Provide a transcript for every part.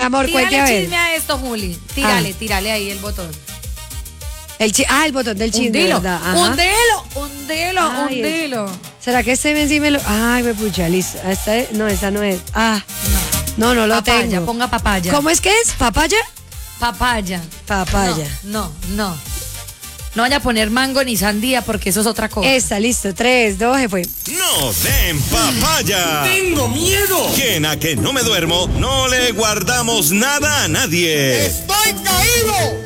amor, cuente a ver. Tírale chisme a esto, Juli. Tírale ahí el botón. El botón del chisme, ¿verdad? Ajá. Hundelo. ¿Será que este men sí me lo...? Ay, me pucha, listo. No, esa no es. No lo Papaya, tengo. ponga papaya. ¿Cómo es que es? ¿Papaya? Papaya. No. No vaya a poner mango ni sandía porque eso es otra cosa. Está listo. 3, 2, se fue. No den papaya. ¡Tengo miedo! Quien a que no me duermo, no le guardamos nada a nadie. ¡Estoy caído!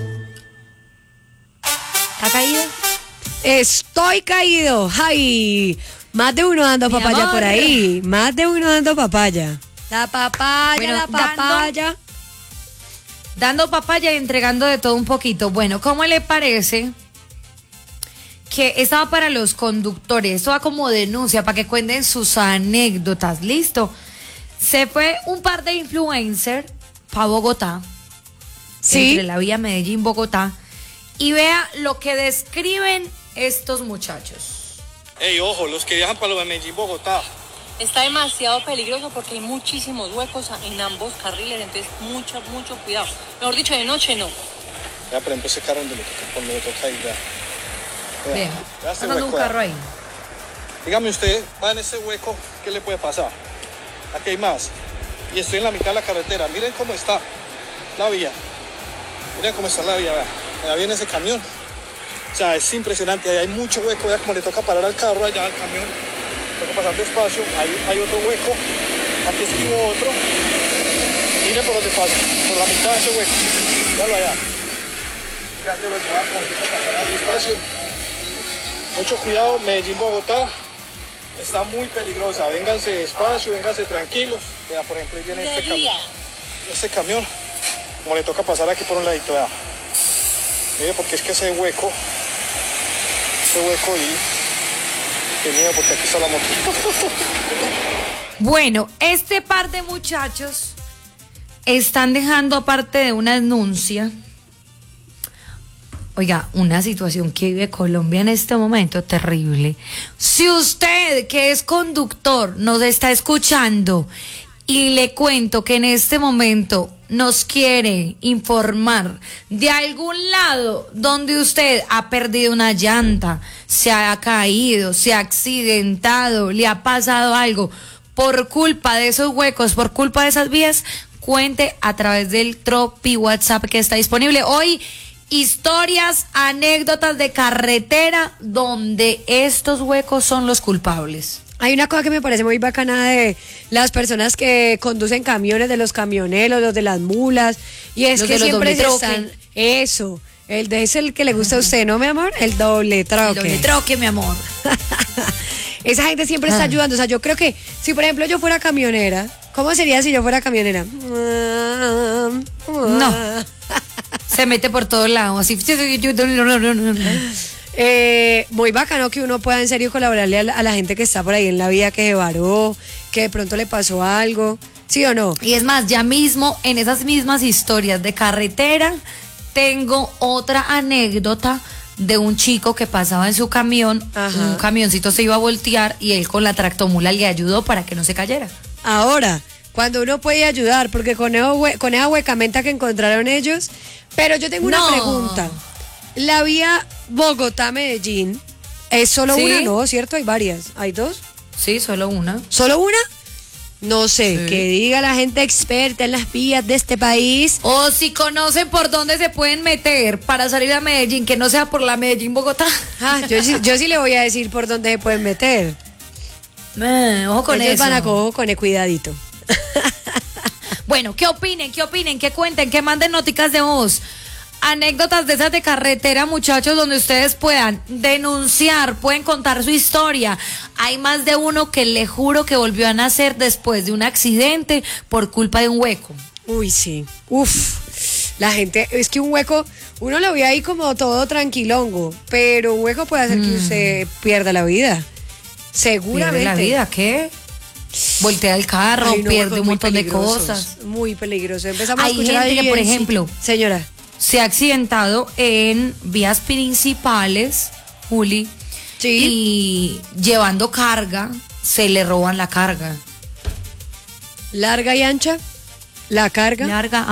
¿Está caído? Estoy caído. ¡Ay! Más de uno dando Mi papaya amor. por ahí. Más de uno dando papaya. La papaya, Bueno, la papaya. Dando papaya y entregando de todo un poquito. Bueno, ¿cómo le parece que estaba para los conductores? Esto va como denuncia para que cuenten sus anécdotas. ¿Listo? Se fue un par de influencers para Bogotá. Sí. Entre la vía Medellín-Bogotá. Y vea lo que describen estos muchachos. Ey, ojo, los que viajan para lo de Medellín, Bogotá. Está demasiado peligroso porque hay muchísimos huecos en ambos carriles, entonces mucho cuidado. Mejor dicho, de noche no. Ya, por ejemplo, ese carro donde le toca ir, vea. Vean, Vea este pasando un hueco, carro vea. ahí. Dígame usted, va en ese hueco, ¿qué le puede pasar? Aquí hay más. Y estoy en la mitad de la carretera. Miren cómo está la vía. Miren cómo está la vía, vea. Allá viene ese camión. O sea, es impresionante. Ahí hay mucho hueco, vea cómo le toca parar al carro allá al camión. Toca pasar despacio. Ahí hay otro hueco. Aquí esquivo otro. Miren por donde pasa. Por la mitad de ese hueco. Míralo allá. Fíjate lo que va a pasar despacio. Mucho cuidado, Medellín, Bogotá. Está muy peligrosa. Vénganse despacio, vénganse tranquilos. Vea, por ejemplo, ahí viene este camión. Como le toca pasar aquí por un ladito, vea. Mire, porque es que ese hueco y qué miedo, porque aquí está la moto. Bueno, este par de muchachos están dejando, aparte de una denuncia, oiga, una situación que vive Colombia en este momento terrible. Si usted, que es conductor, nos está escuchando y le cuento que en este momento nos quiere informar de algún lado donde usted ha perdido una llanta, se ha caído, se ha accidentado, le ha pasado algo por culpa de esos huecos, por culpa de esas vías, cuente a través del Tropi WhatsApp que está disponible hoy. Historias, anécdotas de carretera donde estos huecos son los culpables. Hay una cosa que me parece muy bacana de las personas que conducen camiones, de los camioneros, los de las mulas, y es Los que de los siempre doble se troque. están... Eso, es el que le gusta a usted, ¿no, mi amor? El doble troque. El doble troque, mi amor. Esa gente siempre está ayudando. O sea, yo creo que si, por ejemplo, yo fuera camionera, ¿cómo sería si yo fuera camionera? No. Se mete por todos lados, así. Muy bacano que uno pueda en serio colaborarle a la gente que está por ahí en la vía, que se varó, que de pronto le pasó algo, ¿sí o no? Y es más, ya mismo en esas mismas historias de carretera tengo otra anécdota de un chico que pasaba en su camión. Ajá. Un camioncito se iba a voltear y él con la tractomula le ayudó para que no se cayera. Ahora, cuando uno puede ayudar, porque con esa huecamenta que encontraron ellos, pero yo tengo una No. pregunta. La vía Bogotá-Medellín es solo ¿Sí? una, ¿no? ¿Cierto? Hay varias. ¿Hay dos? Sí, solo una. ¿Solo una? No sé, Sí. que diga la gente experta en las vías de este país. O si conocen por dónde se pueden meter para salir a Medellín, que no sea por la Medellín-Bogotá. Yo sí le voy a decir por dónde se pueden meter. Ojo con Ellos eso. van a cojo con el cuidadito. Bueno, ¿qué opinen? ¿Qué cuenten? ¿Qué manden noticas de voz? Anécdotas de esas de carretera, muchachos, donde ustedes puedan denunciar, pueden contar su historia. Hay más de uno que le juro que volvió a nacer después de un accidente por culpa de un hueco. Uy, sí. Uf. La gente, es que un hueco, uno lo ve ahí como todo tranquilongo, pero un hueco puede hacer que usted pierda la vida. Seguramente. ¿Pierde la vida? ¿Qué? Voltea el carro, Hay unos pierde huecos un muy montón de peligrosos, cosas. Muy peligroso. Empezamos Hay a escuchar gente ahí que, por en- ejemplo, Señora. se ha accidentado en vías principales, Juli, Sí. y llevando carga, se le roban la carga. Larga y ancha. La carga. Larga,